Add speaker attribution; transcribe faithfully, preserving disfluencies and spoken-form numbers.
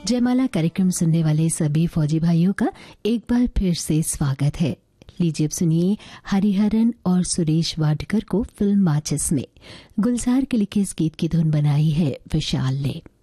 Speaker 1: जयमाला कार्यक्रम सुनने वाले सभी फौजी भाइयों का एक बार फिर से स्वागत है। लीजिए अब सुनिए हरिहरन और सुरेश वाडकर को फिल्म माचिस में गुलजार के लिखे इस गीत की धुन बनाई है विशाल ने।